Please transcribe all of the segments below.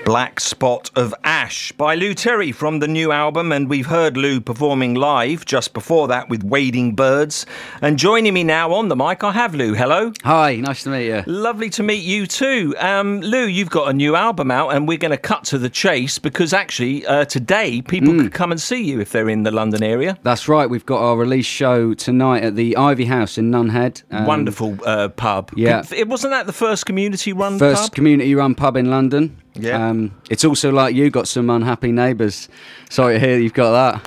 Black Spot of Ash by Lou Terry from the new album, and we've heard Lou performing live just before that with Wading Birds. And joining me now on the mic, I have Lou. Hello. Hi, nice to meet you. Lovely to meet you too. Lou, you've got a new album out, and we're going to cut to the chase because actually today people can come and see you if they're in the London area. That's right, we've got our release show tonight at the Ivy House in Nunhead. Wonderful pub. Yeah. It wasn't that the first community-run pub? First community-run pub in London. Yeah. It's also like you got some unhappy neighbours. Sorry to hear you've got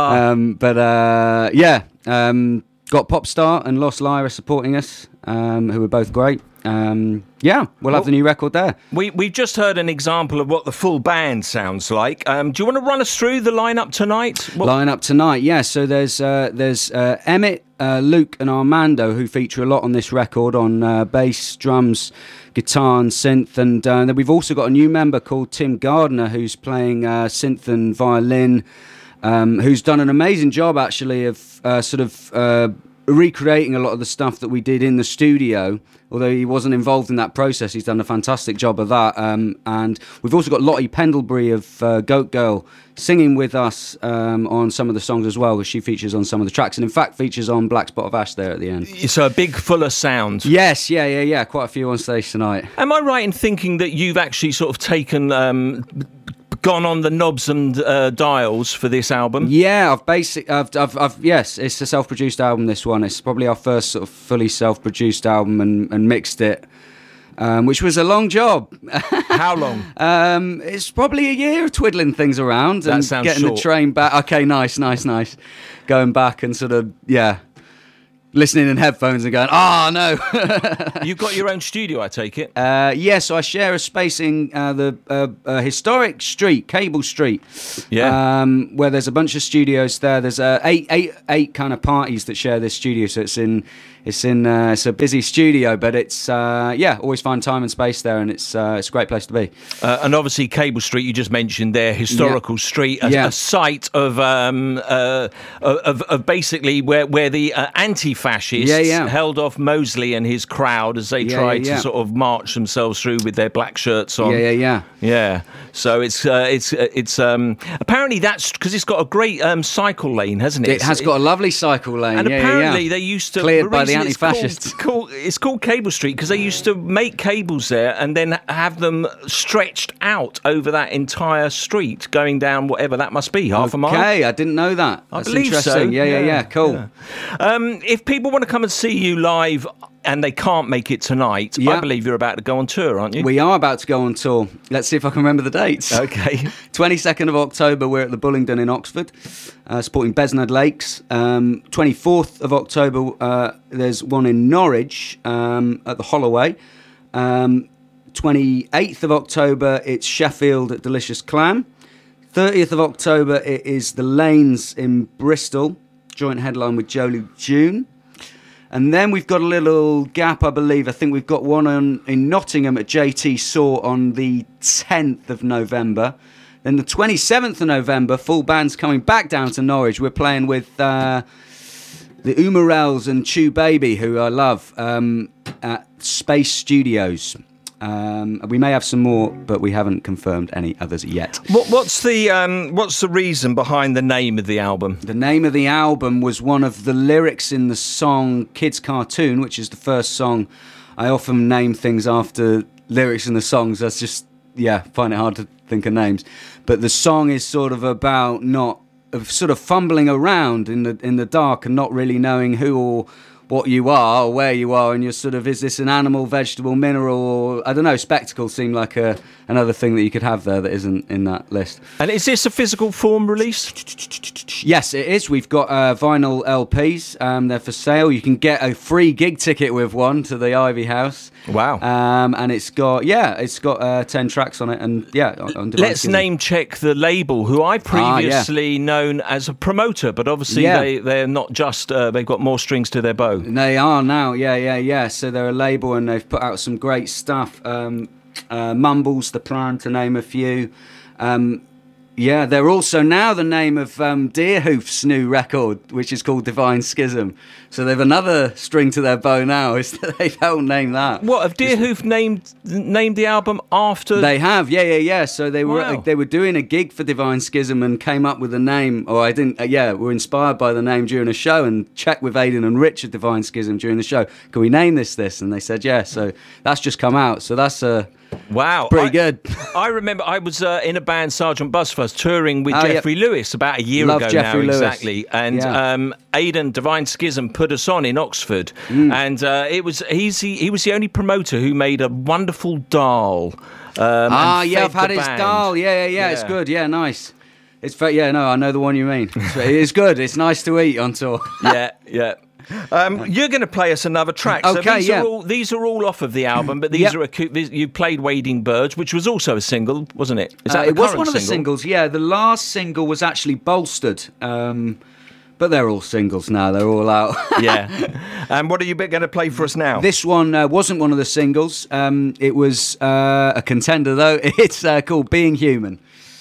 that. Got Popstar and Lost Lyra supporting us, who are both great. We'll have the new record there. We've just heard an example of what the full band sounds like. Do you want to run us through the lineup tonight? Lineup tonight, yeah. So there's Emmett, Luke and Armando, who feature a lot on this record on bass, drums, guitar and synth. And then we've also got a new member called Tim Gardner, who's playing synth and violin, who's done an amazing job, actually, of recreating a lot of the stuff that we did in the studio. Although he wasn't involved in that process, he's done a fantastic job of that. And we've also got Lottie Pendlebury of Goat Girl singing with us on some of the songs as well, because she features on some of the tracks, and in fact features on Black Spot of Ash there at the end. So a big, fuller sound. Yes, yeah. Quite a few on stage tonight. Am I right in thinking that you've actually sort of taken... gone on the knobs and dials for this album? Yeah, yes, it's a self-produced album, this one. It's probably our first sort of fully self-produced album, and mixed it, which was a long job. How long? It's probably a year of twiddling things around and getting short. the train back. Okay, nice. Going back and sort of, listening in headphones and going, no. You've got your own studio, I take it? So I share a space in the historic street, Cable Street, where there's a bunch of studios there. There's eight kind of parties that share this studio, so it's a busy studio, but it's always find time and space there, and it's a great place to be. And obviously Cable Street, you just mentioned there, historical street, a site of basically where the anti-fascists held off Mosley and his crowd as they tried to sort of march themselves through with their black shirts on. Yeah. So it's apparently that's because it's got a great cycle lane, hasn't it? It has got a lovely cycle lane. And apparently they used to cleared by the anti-fascists. It's called Cable Street because they used to make cables there and then have them stretched out over that entire street, going down whatever that must be, half a mile. Okay, I didn't know that. That's believe interesting. so. Yeah, cool. Yeah. If people want to come and see you live and they can't make it tonight, I believe you're about to go on tour, aren't you? We are about to go on tour. Let's see if I can remember the dates. Okay. 22nd of October, we're at the Bullingdon in Oxford, supporting Besnard Lakes. 24th of October, there's one in Norwich at the Holloway. 28th of October, it's Sheffield at Delicious Clam. 30th of October, it is the Lanes in Bristol, joint headline with Jolie June. And then we've got a little gap, I believe. I think we've got one in Nottingham at JT Saw on the 10th of November. Then the 27th of November, full band's coming back down to Norwich. We're playing with the Umarels and Chew Baby, who I love, at Space Studios. We may have some more, but we haven't confirmed any others yet. What's the reason behind the name of the album? The name of the album was one of the lyrics in the song Kids Cartoon, which is the first song. I often name things after lyrics in the songs. That's just, find it hard to think of names. But the song is sort of about sort of fumbling around in the dark and not really knowing who or what you are or where you are, and you're sort of, is this an animal, vegetable, mineral, or I don't know, spectacle seemed like another thing that you could have there that isn't in that list. And is this a physical form release? Yes, it is. We've got vinyl LPs. They're for sale. You can get a free gig ticket with one to the Ivy House. Wow. And it's got 10 tracks on it, and let's name check the label, who I previously known as a promoter, but obviously they're not just they've got more strings to their bow. They are now, yeah. So they're a label, and they've put out some great stuff. Mumbles, The Plan, to name a few. Yeah, they're also now the name of Deerhoof's new record, which is called Divine Schism. So they've another string to their bow now, is that they don't name that. What, have Deerhoof named the album after? They have, yeah. So they were doing a gig for Divine Schism and came up with a name, or were inspired by the name during a show and checked with Aidan and Rich at Divine Schism during the show. Can we name this? And they said, yeah. So that's just come out. So that's wow, pretty good. I remember I was in a band, Sergeant Buzfuzz, touring with Jeffrey Lewis about a year ago Jeffrey now, Lewis. exactly. And Aidan, Divine Schism, put us on in Oxford, and he was the only promoter who made a wonderful doll. I've had his doll. Yeah, it's good. Yeah, nice. It's I know the one you mean. It's good. It's nice to eat on tour. Yeah. You're going to play us another track. Okay, so these are all off of the album, but these are you played Wading Birds, which was also a single, wasn't it? Is that it was one of the singles. Yeah, the last single was actually Bolstered. But they're all singles now. They're all out. Yeah. And what are you going to play for us now? This one wasn't one of the singles. It was a contender, though. It's called Being Human.